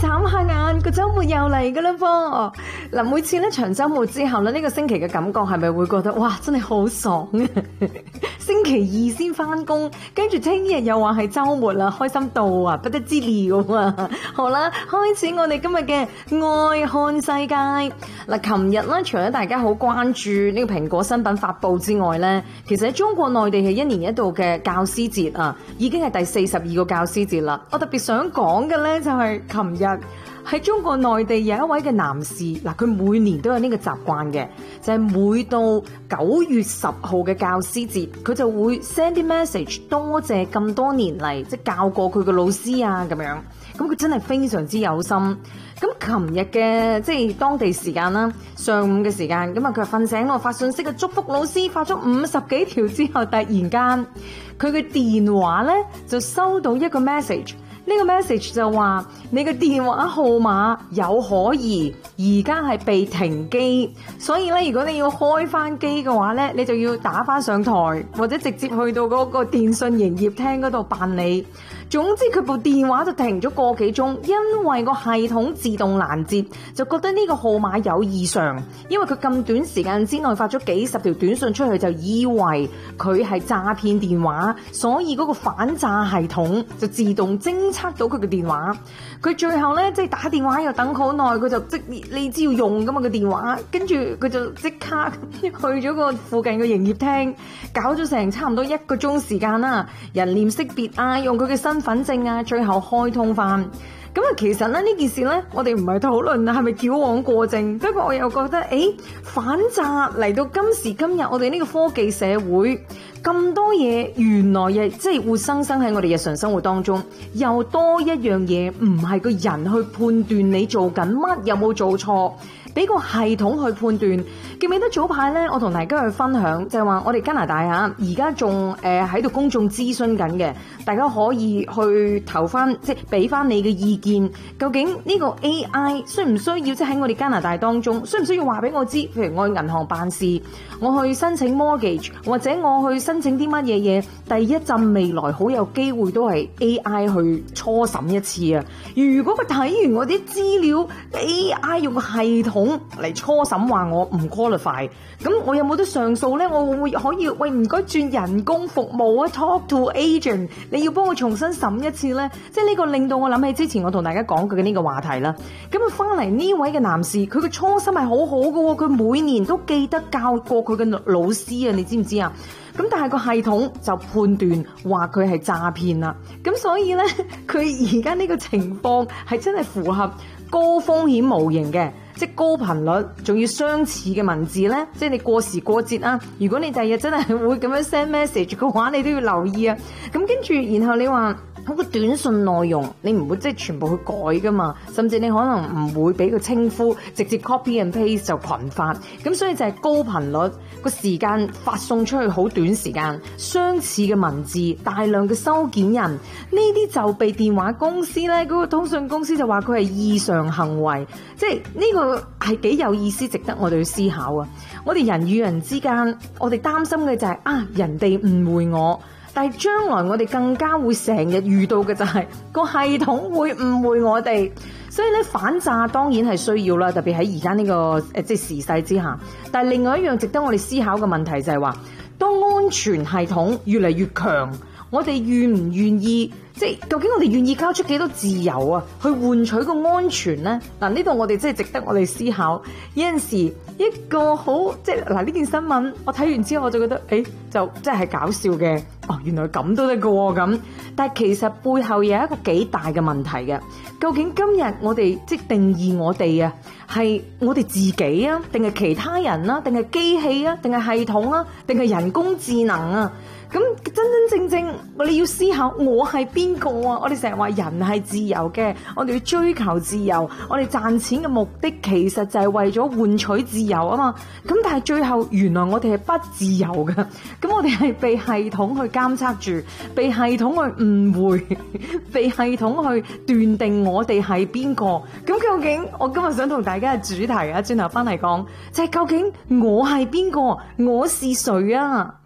眨下眼個週末又嚟噶啦噃！嗱，每次咧長週末之後咧，呢個星期嘅感覺係咪會覺得哇，真係好爽啊！星期二先翻工，跟住聽日又話係週末啦，開心到啊不得之了啊！好啦，開始我哋今日嘅愛看世界。嗱，琴日咧除咗大家好關注呢個蘋果新品發佈之外咧，其實喺中國內地係一年一度嘅教師節啊，已經係第42個教師節啦。我特別想講嘅咧就係琴日喺中國內地有一位嘅男士，嗱，佢每年都有呢個習慣嘅，就係每到9月10號嘅教師節，佢就會 send 啲 message 多謝咁多年嚟即係教過佢嘅老師啊咁樣。咁佢真係非常之有心。咁琴日嘅即係當地時間啦，上午嘅時間，咁啊佢瞓醒我發信息嘅祝福老師，發咗50幾條之後，突然間佢嘅電話咧就收到一個 message。呢個 message 就話你嘅電話號碼有可疑，而家係被停機，所以咧如果你要開翻機嘅話咧，你就要打翻上台，或者直接去到嗰個電信營業廳嗰度辦理。總之佢部電話就停咗個幾鐘，因為個系統自動攔截，就覺得呢個號碼有異常，因為佢咁短時間之內發咗幾十條短信出去，就以為佢係詐騙電話，所以嗰個反詐系統就自動偵測到佢嘅電話。佢最後咧即係打電話又等好耐，佢就即你知要用噶嘛個電話，跟住佢就即刻去咗個附近嘅營業廳，搞咗成差唔多1個鐘時間啦，人臉識別啊，用佢嘅身份證啊，最後開通翻。咁啊，其實咧呢件事咧，我哋唔係討論係咪矯枉過正，不過我又覺得，反詐嚟到今時今日，我哋呢個科技社會咁多嘢，原來亦即係活生生喺我哋日常生活當中，又多一樣嘢，唔係個人去判斷你做緊乜，有冇做錯，俾個系統去判斷。記唔記得早排咧，我同大家去分享，就係話我哋加拿大而家仲喺度公眾諮詢緊嘅，大家可以去投翻，即係俾翻你嘅意見。究竟呢個 AI 需唔需要即係喺我哋加拿大當中，需唔需要話俾我知？譬如我去銀行辦事，我去申請 mortgage， 或者我去申請啲乜嘢嘢，第一陣未來好有機會都係 AI 去初審一次啊！如果佢睇完我啲資料 ，AI 用個系統嚟初審話我唔 qualify， 咁我有冇得上訴呢？我會唔會可以喂唔該轉人工服務啊 ？Talk to agent， 你要幫我重新審一次呢？即係呢個令到我諗起之前我同大家講過嘅呢個話題啦。咁啊，翻嚟呢位嘅男士，佢嘅初心係好好嘅，佢每年都記得教過佢嘅老師啊，你知唔知啊？咁但係個系統就判斷話佢係詐騙啦。咁所以呢，佢而家呢個情況係真係符合高風險模型嘅。即係高頻率，仲要相似嘅文字咧，即係你過時過節啊！如果你第日真係會咁樣 send message 嘅話，你都要留意啊！咁跟住，然後你話嗰個短信內容，你唔會即係全部去改噶嘛，甚至你可能唔會俾個稱呼，直接 copy and paste 就群發，咁所以就係高頻率，個時間發送出去好短時間，相似嘅文字，大量嘅收件人，呢啲就被電話公司咧，嗰個通訊公司就話佢係異常行為，即係呢個係幾有意思，值得我哋去思考啊！我哋人與人之間，我哋擔心嘅就係人哋誤會我。但係將來我哋更加會成日遇到嘅就係個系統會誤會我哋，所以咧反詐當然係需要啦，特別喺而家呢個即係時勢之下。但係另外一樣值得我哋思考嘅問題就係話，當安全系統越嚟越強，我哋願唔願意？即係究竟我哋願意交出幾多自由啊，去換取個安全呢？嗱，呢度我哋真係值得我哋思考。有陣時一個好即係嗱呢件新聞，我睇完之後我就覺得，就真係搞笑嘅。哦，原來咁都得㗎喎咁。但係其實背後有一個幾大嘅問題嘅。究竟今日我哋即係定義我哋啊，係我哋自己啊，定係其他人啊，定係機器啊，定係系統啊，定係人工智能啊？咁真正我哋要思考，我係邊個啊？我哋成日話人係自由嘅，我哋要追求自由，我哋賺錢嘅目的其實就係為咗換取自由啊嘛。咁但係最後原來我哋係不自由嘅，咁我哋係被系統去監測住，被系統去誤會，被系統去斷定我哋係邊個。咁究竟我今日想同大家嘅主題啊，轉頭翻嚟講，就係究竟我係邊個？我是誰啊？